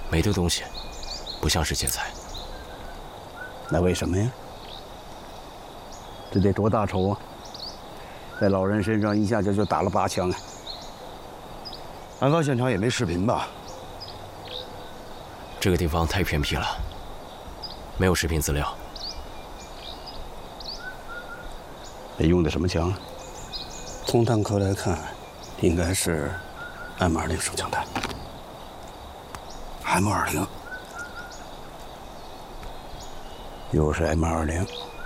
没的东西，不像是劫财。 那为什么呀？这得多大仇啊！在老人身上一下就打了8枪啊！ 案发现场也没视频吧？ 这个地方太偏僻了，没有视频资料。 那用的什么枪？从弹壳来看，应该是 M20手枪弹。M20，又是 M20。